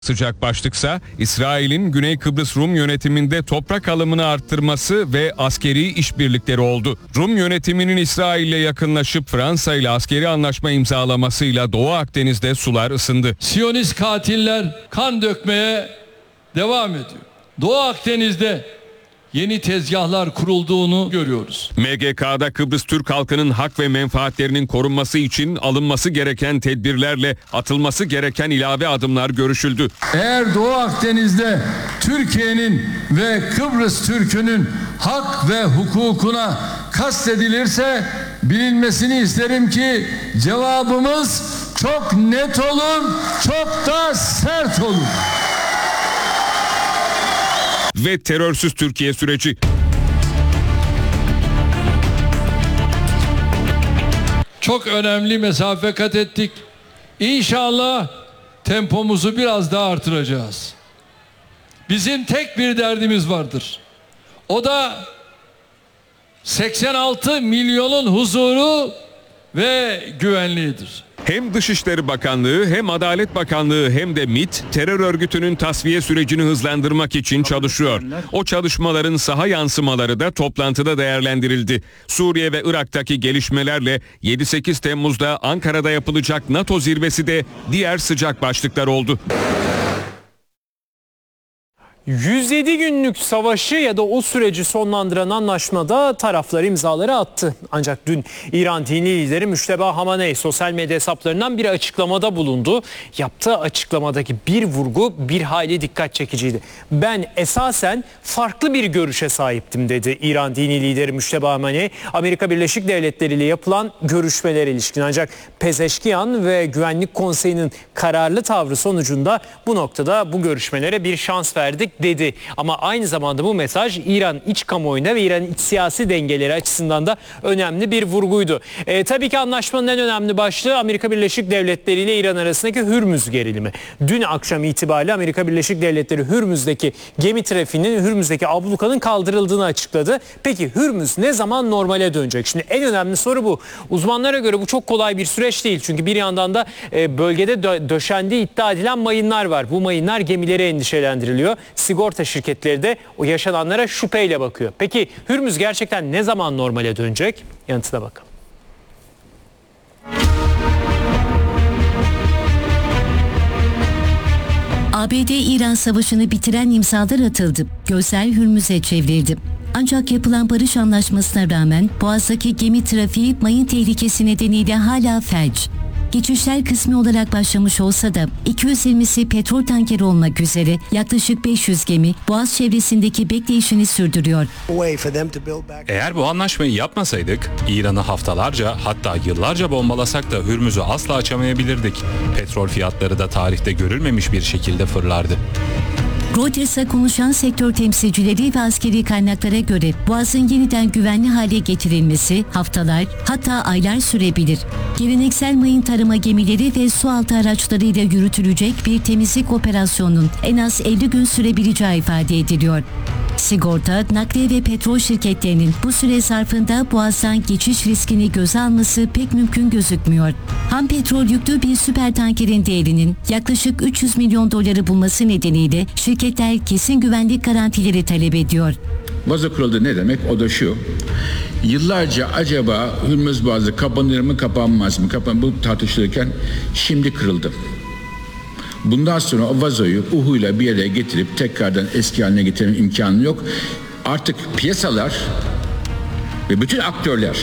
Sıcak başlıksa İsrail'in Güney Kıbrıs Rum yönetiminde toprak alımını arttırması ve askeri işbirlikleri oldu. Rum yönetiminin İsrail'le yakınlaşıp Fransa ile askeri anlaşma imzalamasıyla Doğu Akdeniz'de sular ısındı. Siyonist katiller kan dökmeye devam ediyor. Doğu Akdeniz'de yeni tezgahlar kurulduğunu görüyoruz. MGK'da Kıbrıs Türk halkının hak ve menfaatlerinin korunması için alınması gereken tedbirlerle atılması gereken ilave adımlar görüşüldü. Eğer Doğu Akdeniz'de Türkiye'nin ve Kıbrıs Türk'ünün hak ve hukukuna kastedilirse bilinmesini isterim ki cevabımız çok net olur, çok da sert olur. Ve terörsüz Türkiye süreci. Çok önemli mesafe kat ettik. İnşallah tempomuzu biraz daha artıracağız. Bizim tek bir derdimiz vardır. O da 86 milyonun huzuru ve güvenliğidir. Hem Dışişleri Bakanlığı hem Adalet Bakanlığı hem de MİT terör örgütünün tasfiye sürecini hızlandırmak için çalışıyor. O çalışmaların saha yansımaları da toplantıda değerlendirildi. Suriye ve Irak'taki gelişmelerle 7-8 Temmuz'da Ankara'da yapılacak NATO zirvesi de diğer sıcak başlıklar oldu. 107 günlük savaşı ya da o süreci sonlandıran anlaşmada taraflar imzaları attı. Ancak dün İran dini lideri Müşteba Hamaney sosyal medya hesaplarından bir açıklamada bulundu. Yaptığı açıklamadaki bir vurgu bir hayli dikkat çekiciydi. Ben esasen farklı bir görüşe sahiptim dedi İran dini lideri Müşteba Hamaney. Amerika Birleşik Devletleri ile yapılan görüşmelere ilişkin, ancak Pezeşkiyan ve Güvenlik Konseyi'nin kararlı tavrı sonucunda bu noktada bu görüşmelere bir şans verdik dedi. Ama aynı zamanda bu mesaj İran iç kamuoyuna ve İran'ın iç siyasi dengeleri açısından da önemli bir vurguydu. Tabii ki anlaşmanın en önemli başlığı Amerika Birleşik Devletleri ile İran arasındaki Hürmüz gerilimi. Dün akşam itibariyle Amerika Birleşik Devletleri Hürmüz'deki gemi trafiğinin, Hürmüz'deki ablukanın kaldırıldığını açıkladı. Peki Hürmüz ne zaman normale dönecek? Şimdi en önemli soru bu. Uzmanlara göre bu çok kolay bir süreç değil. Çünkü bir yandan da bölgede döşendiği iddia edilen mayınlar var. Bu mayınlar gemileri endişelendiriliyor. Sigorta şirketleri de o yaşananlara şüpheyle bakıyor. Peki Hürmüz gerçekten ne zaman normale dönecek? Yanıtına bakalım. ABD-İran savaşını bitiren imzalar atıldı. Gözler Hürmüz'e çevrildi. Ancak yapılan barış anlaşmasına rağmen Boğaz'daki gemi trafiği mayın tehlikesi nedeniyle hala felç. Geçişler kısmi olarak başlamış olsa da 220'si petrol tankeri olmak üzere yaklaşık 500 gemi Boğaz çevresindeki bekleyişini sürdürüyor. Eğer bu anlaşmayı yapmasaydık İran'ı haftalarca, hatta yıllarca bombalasak da Hürmüz'ü asla açamayabilirdik. Petrol fiyatları da tarihte görülmemiş bir şekilde fırlardı. Reuters'a konuşan sektör temsilcileri ve askeri kaynaklara göre Boğaz'ın yeniden güvenli hale getirilmesi haftalar, hatta aylar sürebilir. Geleneksel mayın tarama gemileri ve sualtı araçlarıyla yürütülecek bir temizlik operasyonunun en az 50 gün sürebileceği ifade ediliyor. Sigorta, nakliye ve petrol şirketlerinin bu süre zarfında Boğaz'dan geçiş riskini göze alması pek mümkün gözükmüyor. Ham petrol yüklü bir süper tankerin değerinin yaklaşık 300 milyon doları bulması nedeniyle şirketler kesin güvenlik garantileri talep ediyor. Boğazı kuruldu ne demek? O da şu. Yıllarca acaba Hürmüz Boğazı kapanır mı kapanmaz mı? Bu tartışılırken şimdi kırıldı. Bundan sonra o vazoyu uhuyla bir yere getirip tekrardan eski haline getirme imkanı yok. Artık piyasalar ve bütün aktörler,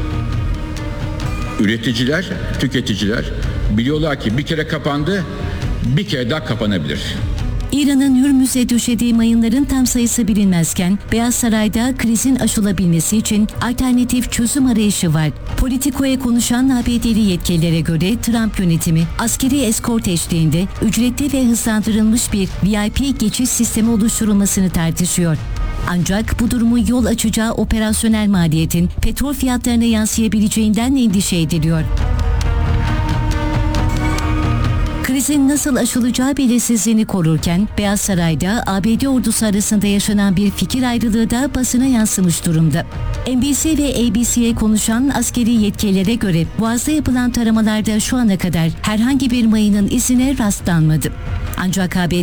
üreticiler, tüketiciler biliyorlar ki bir kere kapandı, bir kere daha kapanabilir. İran'ın Hürmüz'e döşediği mayınların tam sayısı bilinmezken Beyaz Saray'da krizin aşılabilmesi için alternatif çözüm arayışı var. Politico'ya konuşan ABD'li yetkililere göre Trump yönetimi askeri eskort eşliğinde ücretli ve hızlandırılmış bir VIP geçiş sistemi oluşturulmasını tartışıyor. Ancak bu durumun yol açacağı operasyonel maliyetin petrol fiyatlarına yansıyabileceğinden endişe ediliyor. Krizin nasıl aşılacağı belirsizliğini korurken Beyaz Saray'da ABD ordusu arasında yaşanan bir fikir ayrılığı da basına yansımış durumda. NBC ve ABC'ye konuşan askeri yetkililere göre Boğaz'da yapılan taramalarda şu ana kadar herhangi bir mayının izine rastlanmadı. Ancak ABD